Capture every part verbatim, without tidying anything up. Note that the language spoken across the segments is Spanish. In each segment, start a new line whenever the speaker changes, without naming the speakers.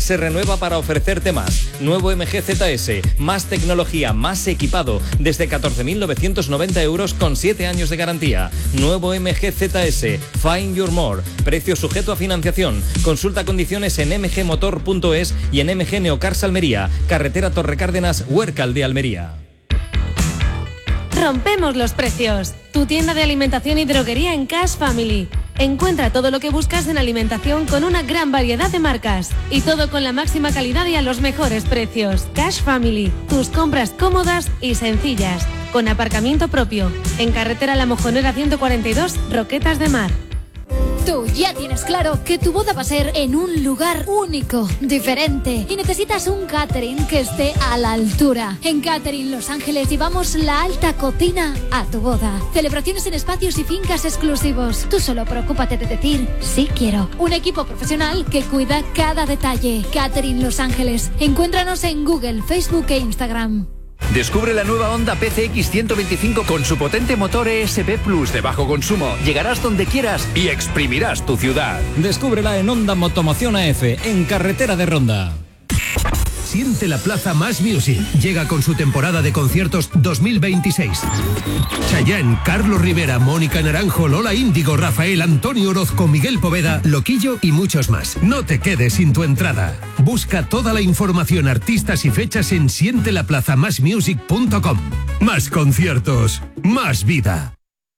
se renueva para ofrecerte más. Nuevo M G Z S, más tecnología, más equipado, desde catorce mil novecientos noventa euros con siete años de garantía. Nuevo M G Z S, Find Your More, precio sujeto a financiación. Consulta condiciones en m g motor punto es y en M G Neocars Almería, carretera Torre Cárdenas, Huércal de Almería.
Rompemos los precios. Tu tienda de alimentación y droguería en Cash Family. Encuentra todo lo que buscas en alimentación con una gran variedad de marcas. Y todo con la máxima calidad y a los mejores precios. Cash Family. Tus compras cómodas y sencillas. Con aparcamiento propio. En carretera La Mojonera ciento cuarenta y dos, Roquetas de Mar.
Tú ya tienes claro que tu boda va a ser en un lugar único, diferente, y necesitas un catering que esté a la altura. En Catering Los Ángeles llevamos la alta cocina a tu boda. Celebraciones en espacios y fincas exclusivos. Tú solo preocúpate de decir sí quiero. Un equipo profesional que cuida cada detalle. Catering Los Ángeles. Encuéntranos en Google, Facebook e Instagram.
Descubre la nueva Honda P C X ciento veinticinco con su potente motor E S P Plus de bajo consumo. Llegarás donde quieras y exprimirás tu ciudad.
Descúbrela en Honda Motomoción A F, en carretera de Ronda.
Siente la Plaza Más Music. Llega con su temporada de conciertos dos mil veintiséis. Chayanne, Carlos Rivera, Mónica Naranjo, Lola Índigo, Rafael, Antonio Orozco, Miguel Poveda, Loquillo y muchos más. No te quedes sin tu entrada. Busca toda la información, artistas y fechas en siente la plaza más music punto com. Más conciertos, más vida.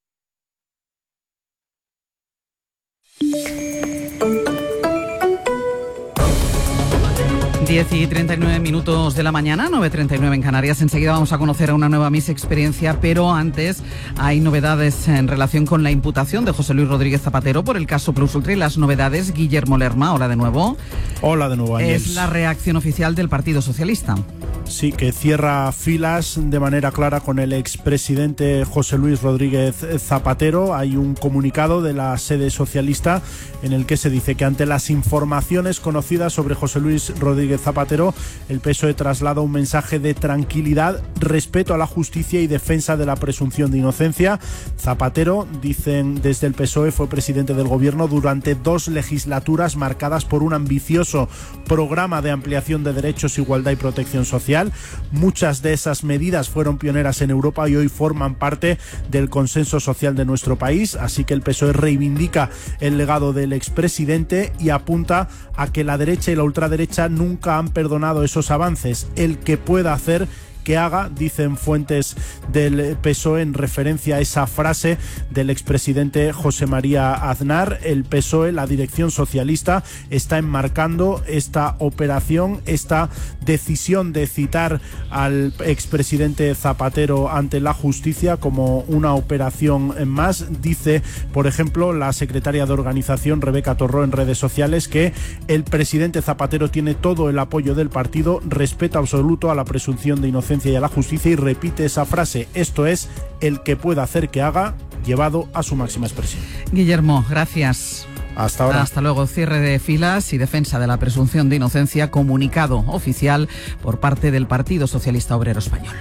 diez y treinta y nueve minutos de la mañana, nueve y treinta y nueve en Canarias. Enseguida vamos a conocer a una nueva Miss Experiencia, pero antes hay novedades en relación con la imputación de José Luis Rodríguez Zapatero por el caso Plus Ultra y las novedades. Guillermo Lerma, hola de nuevo.
Hola de nuevo, Ángel.
Es la reacción oficial del Partido Socialista.
Sí, que cierra filas de manera clara con el expresidente José Luis Rodríguez Zapatero. Hay un comunicado de la sede socialista en el que se dice que ante las informaciones conocidas sobre José Luis Rodríguez Zapatero, el P S O E traslada un mensaje de tranquilidad, respeto a la justicia y defensa de la presunción de inocencia. Zapatero, dicen desde el P S O E, fue presidente del gobierno durante dos legislaturas marcadas por un ambicioso programa de ampliación de derechos, igualdad y protección social. Muchas de esas medidas fueron pioneras en Europa y hoy forman parte del consenso social de nuestro país, así que el P S O E reivindica el legado del expresidente y apunta a que la derecha y la ultraderecha nunca han perdonado esos avances. El que pueda hacer que haga, dicen fuentes del P S O E en referencia a esa frase del expresidente José María Aznar. El P S O E, la dirección socialista, está enmarcando esta operación, esta decisión de citar al expresidente Zapatero ante la justicia como una operación más. Dice, por ejemplo, la secretaria de organización, Rebeca Torró, en redes sociales que el presidente Zapatero tiene todo el apoyo del partido, respeto absoluto a la presunción de inocencia y a la justicia, y repite esa frase: esto es, el que pueda hacer que haga, llevado a su máxima expresión.
Guillermo, gracias.
Hasta ahora.
Hasta luego. Cierre de filas y defensa de la presunción de inocencia, comunicado oficial por parte del Partido Socialista Obrero Español.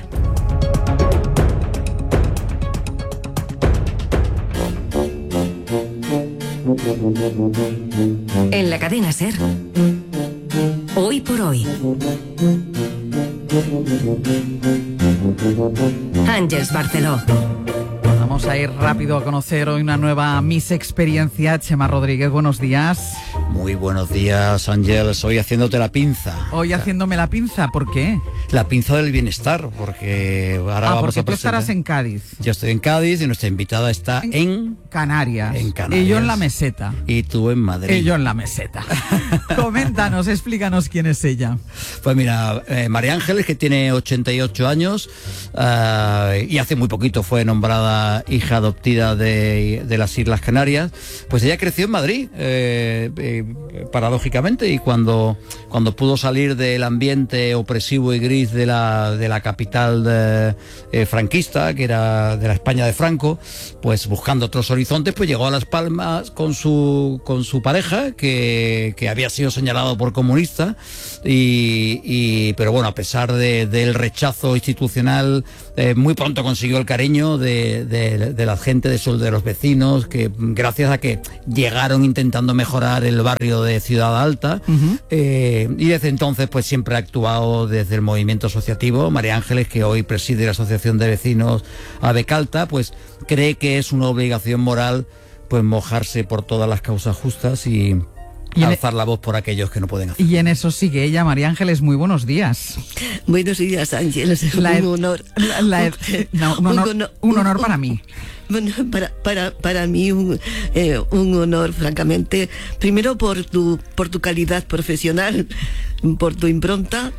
En la cadena SER, hoy por hoy, Ángeles Barceló.
Vamos a ir rápido a conocer hoy una nueva Miss Experiencia. Chema Rodríguez, buenos días.
Muy buenos días, Ángeles. Hoy haciéndote la pinza.
Hoy haciéndome la pinza, ¿por qué?
La pinza del bienestar, porque ahora
ah,
vamos
porque
a
tú estarás en Cádiz.
Yo estoy en Cádiz y nuestra invitada está en,
en Canarias.
En Canarias.
Y yo en la meseta.
Y tú en Madrid.
Y yo en la meseta. Coméntanos, explícanos quién es ella.
Pues mira, eh, María Ángeles, que tiene ochenta y ocho años uh, y hace muy poquito fue nombrada hija adoptiva de, de las Islas Canarias. Pues ella creció en Madrid, eh, eh, paradójicamente, y cuando, cuando pudo salir del ambiente opresivo y gris metrópolis de la, de la capital de, eh, franquista, que era de la España de Franco, pues buscando otros horizontes, pues llegó a Las Palmas con su, con su pareja, que, que había sido señalado por comunista, y, y pero bueno, a pesar de, del rechazo institucional, eh, muy pronto consiguió el cariño de, de, de la gente, de, su, de los vecinos, que gracias a que llegaron intentando mejorar el barrio de Ciudad Alta, uh-huh. eh, y desde entonces pues siempre ha actuado desde el movimiento asociativo. María Ángeles, que hoy preside la Asociación de Vecinos Abecalta, pues cree que es una obligación moral pues mojarse por todas las causas justas y, y alzar la voz por aquellos que no pueden hacer.
Y en eso sigue ella. María Ángeles, muy buenos días.
Buenos días, Ángeles.
La,
un honor.
La, la, no, un, honor un, un honor para mí.
Bueno, para, para, para mí un, eh, un honor, francamente. Primero por tu, por tu calidad profesional, por tu impronta.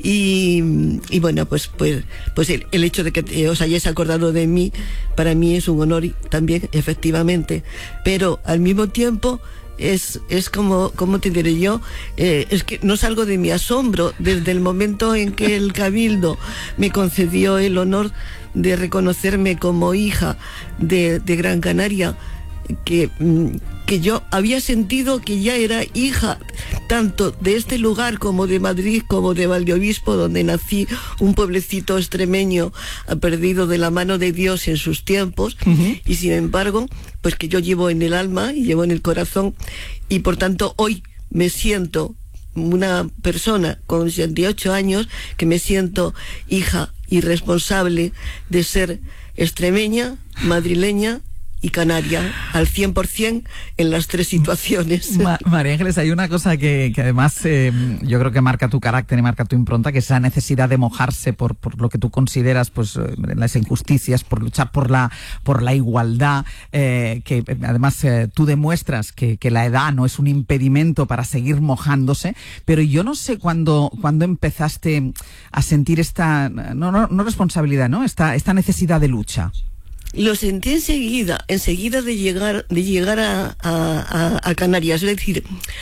Y, y bueno, pues pues pues el, el hecho de que te, os hayáis acordado de mí, para mí es un honor también, efectivamente. Pero al mismo tiempo es es como, ¿cómo te diré yo? Eh, es que no salgo de mi asombro desde el momento en que el Cabildo me concedió el honor de reconocerme como hija de, de Gran Canaria, que, que yo había sentido que ya era hija tanto de este lugar como de Madrid, como de Valdeobispo, donde nací, un pueblecito extremeño perdido de la mano de Dios en sus tiempos, uh-huh. y sin embargo, pues que yo llevo en el alma y llevo en el corazón, y por tanto hoy me siento una persona con sesenta y ocho años, que me siento hija y responsable de ser extremeña, madrileña y canaria, al cien por ciento en las tres situaciones.
Ma- María Ángeles, hay una cosa que, que además eh, yo creo que marca tu carácter y marca tu impronta, que es la necesidad de mojarse por, por lo que tú consideras pues eh, las injusticias, por luchar por la por la igualdad, eh, que además eh, tú demuestras que, que la edad no es un impedimento para seguir mojándose, pero yo no sé cuándo cuándo empezaste a sentir esta, no, no, no responsabilidad, ¿no? Esta, esta necesidad de lucha.
Lo sentí enseguida, enseguida de llegar, de llegar a, a, a Canarias. Es decir,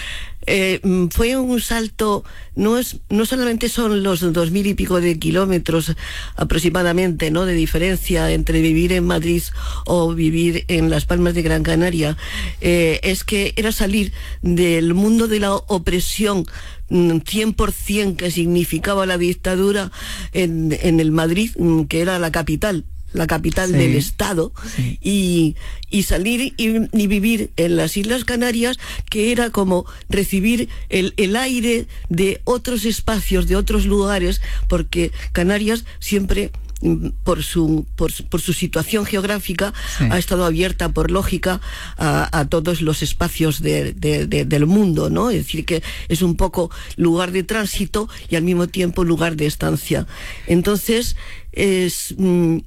eh, fue un salto, no es, no solamente son los dos mil y pico de kilómetros aproximadamente, ¿no?, de diferencia entre vivir en Madrid o vivir en Las Palmas de Gran Canaria, eh, es que era salir del mundo de la opresión cien por ciento que significaba la dictadura en, en el Madrid, que era la capital. la capital sí. del Estado, sí. y, y salir y, y vivir en las Islas Canarias, que era como recibir el, el aire de otros espacios, de otros lugares, porque Canarias siempre, por su por, por su situación geográfica, sí. ha estado abierta por lógica a, a todos los espacios de, de, de, del mundo, ¿no? Es decir, que es un poco lugar de tránsito y al mismo tiempo lugar de estancia. Entonces es mm,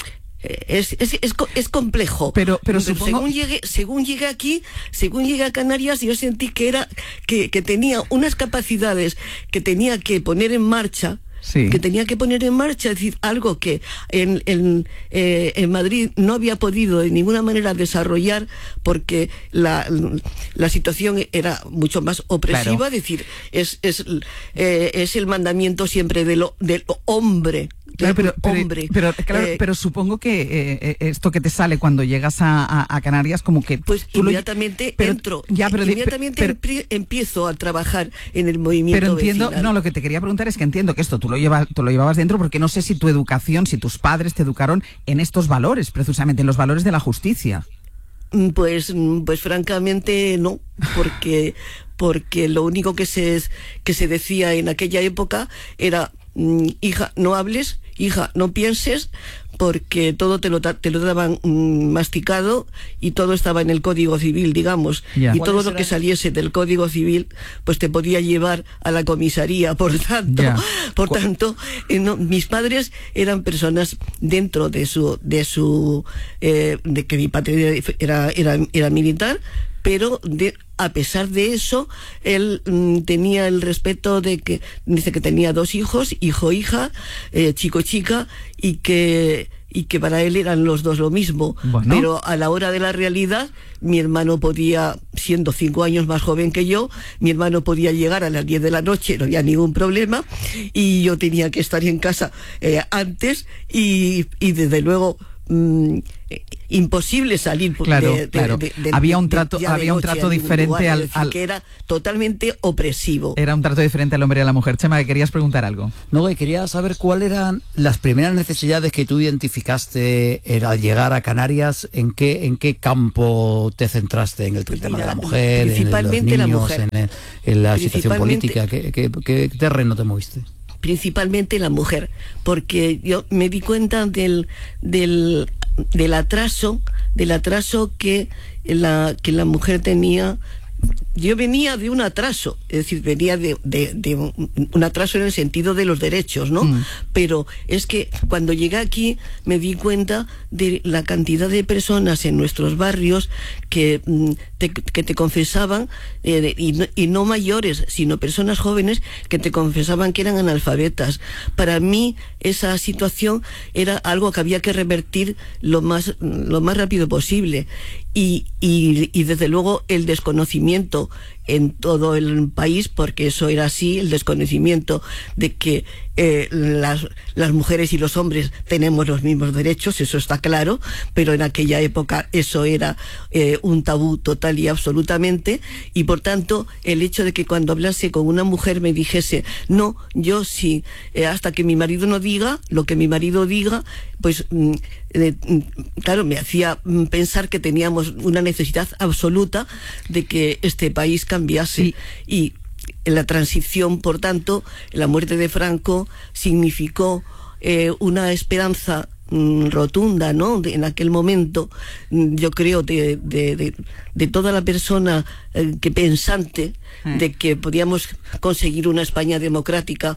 Es, es, es, es complejo,
pero, pero, pero supongo...
según llegué, según llegué aquí, según llegué a Canarias, yo sentí que era que, que tenía unas capacidades que tenía que poner en marcha, sí. que tenía que poner en marcha, es decir, algo que en, en, eh, en Madrid no había podido de ninguna manera desarrollar, porque la, la situación era mucho más opresiva, claro. es decir, es, es, eh, es el mandamiento siempre de lo, del hombre.
Claro, pero, pero, pero, claro, eh, pero supongo que eh, esto que te sale cuando llegas a, a, a Canarias, como que
pues inmediatamente lo, pero, entro, ya, pero, inmediatamente pero, pero, empiezo a trabajar en el movimiento
Pero entiendo,
vecinal.
no, lo que te quería preguntar es que entiendo que esto tú lo llevas, tú lo llevabas dentro, porque no sé si tu educación, si tus padres te educaron en estos valores, precisamente en los valores de la justicia.
Pues, pues francamente no, porque porque lo único que se que se decía en aquella época era: hija, no hables, hija, no pienses, porque todo te lo, te lo daban mm, masticado, y todo estaba en el Código Civil, digamos, yeah. y todo lo que saliese del Código Civil pues te podía llevar a la comisaría. Por tanto, yeah. por tanto eh, no, mis padres eran personas dentro de su de su eh, de que mi padre era era era militar, pero de, a pesar de eso, él mm, tenía el respeto de que, dice que tenía dos hijos, hijo, hija, eh, chico, chica, y que y que para él eran los dos lo mismo. Bueno. Pero a la hora de la realidad, mi hermano podía, siendo cinco años más joven que yo, mi hermano podía llegar a las diez de la noche, no había ningún problema, y yo tenía que estar en casa eh, antes, y, y desde luego mm, eh, imposible salir
claro,
de, de,
claro.
de, de,
había un
de,
trato
de,
había un trato diferente
lugar,
al,
decir,
al
que era totalmente opresivo.
Era un trato diferente al hombre y a la mujer. Chema, que querías preguntar algo.
No, que quería saber cuáles eran las primeras necesidades que tú identificaste al llegar a Canarias. ¿En qué en qué campo te centraste? ¿En el pues tema mira, de la mujer,
principalmente
en los niños,
la mujer.
en, el, en la situación política? ¿Qué, qué, qué terreno te moviste?
Principalmente la mujer, porque yo me di cuenta del del del atraso, del atraso que la que la mujer tenía. Yo venía de un atraso, es decir, venía de, de, de un, un atraso en el sentido de los derechos, ¿no? Mm. Pero es que cuando llegué aquí me di cuenta de la cantidad de personas en nuestros barrios que te, que te confesaban, eh, y, no, y no mayores, sino personas jóvenes que te confesaban que eran analfabetas. Para mí esa situación era algo que había que revertir lo más, lo más rápido posible. Y, y, y desde luego el desconocimiento en todo el país, porque eso era así, el desconocimiento de que eh, las, las mujeres y los hombres tenemos los mismos derechos, eso está claro, pero en aquella época eso era eh, un tabú total y absolutamente, y por tanto el hecho de que cuando hablase con una mujer me dijese, no, yo sí, eh, hasta que mi marido no diga, lo que mi marido diga, pues mm, eh, claro, me hacía pensar que teníamos una necesidad absoluta de que este país cambiase. Sí. Y en la transición, por tanto, la muerte de Franco significó eh, una esperanza mm, rotunda, ¿no? De, en aquel momento, mm, yo creo, de, de, de, de toda la persona eh, que pensante eh. de que podíamos conseguir una España democrática.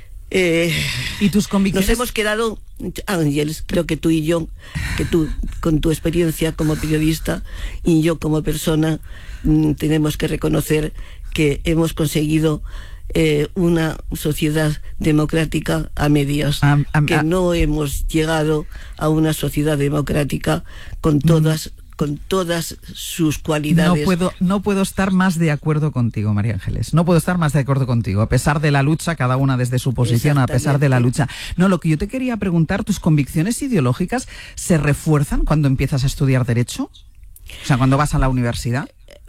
Eh,
¿Y tus convicciones?
Nos hemos quedado, Ángeles, creo que tú y yo, que tú con tu experiencia como periodista y yo como persona, mm, tenemos que reconocer que hemos conseguido eh, una sociedad democrática a medias, um, um, que uh, no hemos llegado a una sociedad democrática con todas... Mm. con todas sus cualidades.
No puedo, no puedo estar más de acuerdo contigo, María Ángeles. No puedo estar más de acuerdo contigo. A pesar de la lucha, cada una desde su posición, a pesar de la lucha. No, lo que yo te quería preguntar, ¿tus convicciones ideológicas se refuerzan cuando empiezas a estudiar Derecho? O sea, cuando vas a la universidad.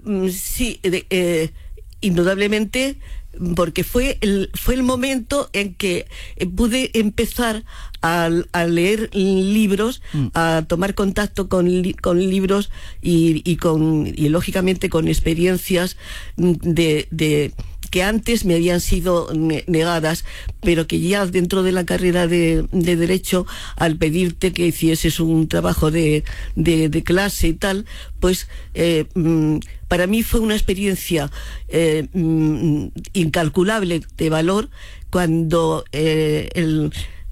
Sí, eh, eh, indudablemente, porque fue el, fue el momento en que pude empezar a, a leer libros, mm. a tomar contacto con, li, con libros y, y, con, y lógicamente con experiencias de... de que antes me habían sido negadas, pero que ya dentro de la carrera de, de Derecho, al pedirte que hicieses un trabajo de, de, de clase y tal, pues eh, para mí fue una experiencia eh, incalculable de valor cuando eh, el...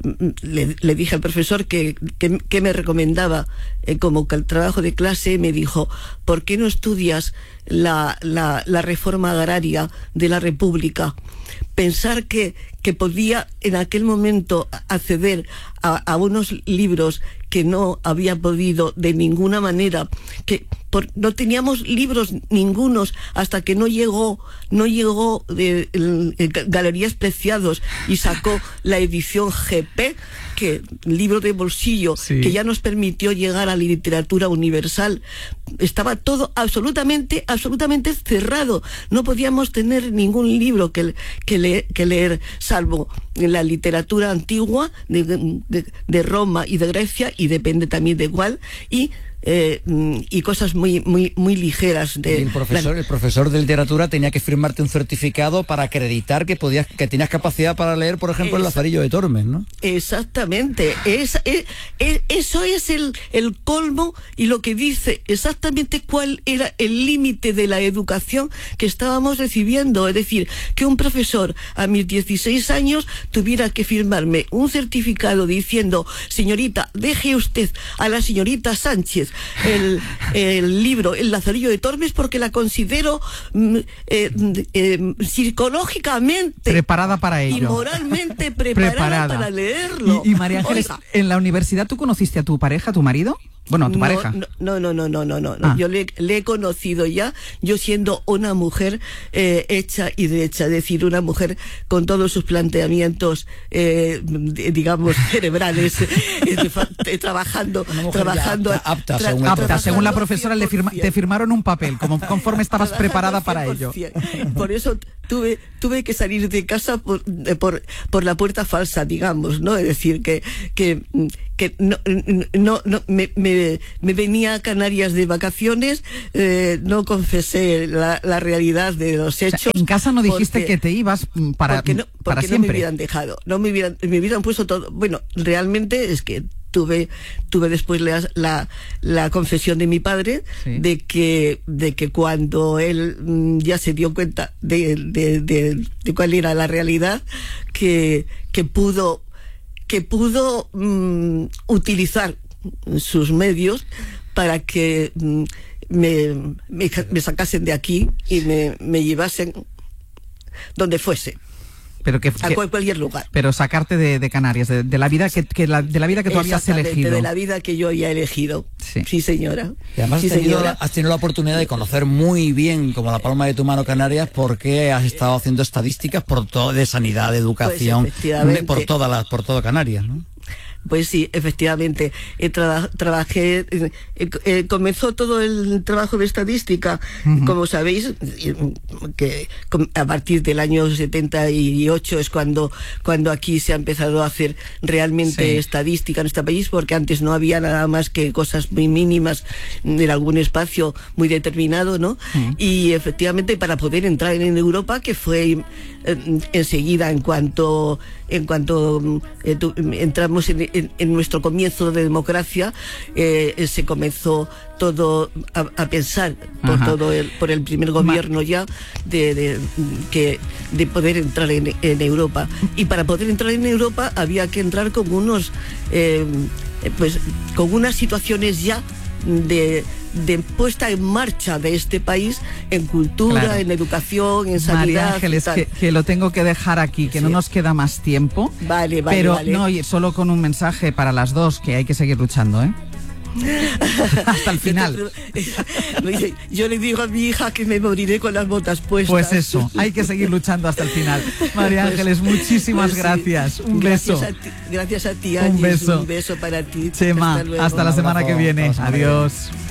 Le, le dije al profesor que, que, que me recomendaba eh, como que el trabajo de clase. Me dijo, ¿por qué no estudias la, la, la reforma agraria de la República? Pensar que, que podía en aquel momento acceder a, a unos libros que no había podido de ninguna manera, que por, no teníamos libros ningunos hasta que no llegó no llegó de, de, de Galerías Preciados y sacó la edición G P, que libro de bolsillo, sí, que ya nos permitió llegar a la literatura universal. Estaba todo absolutamente absolutamente cerrado, no podíamos tener ningún libro que, que, leer, que leer salvo la literatura antigua de, de, de Roma y de Grecia, y depende también de cuál, y Eh, y cosas muy muy muy ligeras de
y el profesor la... el profesor de literatura tenía que firmarte un certificado para acreditar que podías que tenías capacidad para leer, por ejemplo, es... el Lazarillo de Tormes, ¿no?
Exactamente, es, es, es, eso es el, el colmo, y lo que dice exactamente cuál era el límite de la educación que estábamos recibiendo. Es decir, que un profesor a mis dieciséis años tuviera que firmarme un certificado diciendo, señorita, deje usted a la señorita Sánchez el, el libro El Lazarillo de Tormes porque la considero mm, eh, eh, psicológicamente
preparada para ello
y moralmente preparada, preparada. para leerlo.
Y, y María Ángeles, Oiga, ¿en la universidad tú conociste a tu pareja, a tu marido? Bueno, a tu
no,
pareja.
No, no, no, no, no, no. Ah. Yo le, le he conocido ya, yo siendo una mujer eh, hecha y derecha, es decir, una mujer con todos sus planteamientos, eh, digamos, cerebrales, eh, trabajando, trabajando
ya, apta,
tra,
según,
apta, según la profesora le firma, te firmaron un papel, como conforme estabas preparada para ello.
Por eso tuve, tuve que salir de casa por, por, por la puerta falsa, digamos, ¿no? Es decir, que, que, que no, no, no me, me, me venía a Canarias de vacaciones, eh, no confesé la, la realidad de los hechos.
O sea, en casa no dijiste porque, que te ibas para,
porque no,
para
porque
siempre.
No me hubieran dejado, no me hubieran, me hubieran puesto todo. Bueno, realmente es que tuve tuve después la, la, la confesión de mi padre, sí, de que de que cuando él mm, ya se dio cuenta de, de, de, de cuál era la realidad, que, que pudo que pudo mm, utilizar sus medios para que mm, me, me, me sacasen de aquí y me, me llevasen donde fuese.
Pero que,
a
que,
cualquier lugar.
Pero sacarte de, de Canarias, de, de la vida que, que la, de la vida que tú habías elegido.
De la vida que yo había elegido. Sí, sí señora.
Y además
sí,
has, tenido,
señora.
has tenido la oportunidad de conocer muy bien, como la palma de tu mano, Canarias, porque has estado haciendo estadísticas por todo, de sanidad, de educación, pues por toda la, por todo Canarias, ¿no?
Pues sí, efectivamente, eh, tra trabajé, eh, eh, comenzó todo el trabajo de estadística, uh-huh, como sabéis, que a partir del año setenta y ocho es cuando, cuando aquí se ha empezado a hacer realmente sí, estadística en este país, porque antes no había nada más que cosas muy mínimas en algún espacio muy determinado, ¿no? Uh-huh. Y efectivamente para poder entrar en Europa, que fue eh, enseguida en cuanto, en cuanto eh, tu, entramos en En, en nuestro comienzo de democracia, eh, se comenzó todo a, a pensar por Ajá. todo el, por el primer gobierno Ma ya de, de que de poder entrar en, en Europa, y para poder entrar en Europa había que entrar con unos eh, pues con unas situaciones ya de de puesta en marcha de este país en cultura, claro, en educación, en sanidad.
María Ángeles, que, que lo tengo que dejar aquí, que sí, no nos queda más tiempo.
Vale, vale,
pero
vale.
no, y solo con un mensaje para las dos, que hay que seguir luchando, ¿eh? Hasta el final.
Yo le digo a mi hija que me moriré con las botas puestas.
Pues eso, hay que seguir luchando hasta el final. María Ángeles, muchísimas pues sí, gracias. Un
gracias
beso.
A ti, gracias a ti, Ángel.
Un beso.
Un beso para ti.
Chema, hasta, hasta la semana que viene. Adiós.